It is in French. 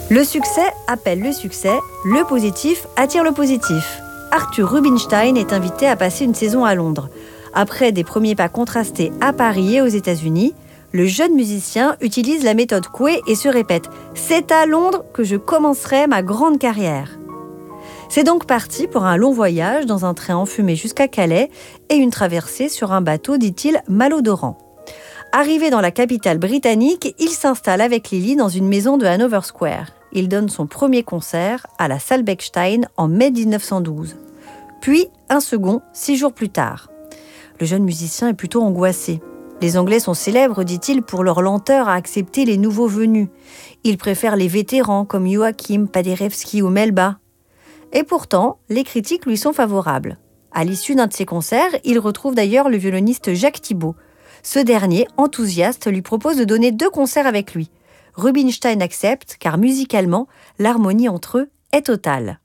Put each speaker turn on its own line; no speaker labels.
Le succès appelle le succès, le positif attire le positif. Arthur Rubinstein est invité à passer une saison à Londres. Après des premiers pas contrastés à Paris et aux États-Unis, le jeune musicien utilise la méthode Coué et se répète « C'est à Londres que je commencerai ma grande carrière ». C'est donc parti pour un long voyage dans un train enfumé jusqu'à Calais et une traversée sur un bateau, dit-il, malodorant. Arrivé dans la capitale britannique, il s'installe avec Lily dans une maison de Hanover Square. Il donne son premier concert à la salle Bechstein en mai 1912. Puis un second 6 jours plus tard. Le jeune musicien est plutôt angoissé. Les Anglais sont célèbres, dit-il, pour leur lenteur à accepter les nouveaux venus. Ils préfèrent les vétérans comme Joachim, Paderewski ou Melba. Et pourtant, les critiques lui sont favorables. À l'issue d'un de ses concerts, il retrouve d'ailleurs le violoniste Jacques Thibaud. Ce dernier, enthousiaste, lui propose de donner 2 concerts avec lui. Rubinstein accepte car musicalement, l'harmonie entre eux est totale.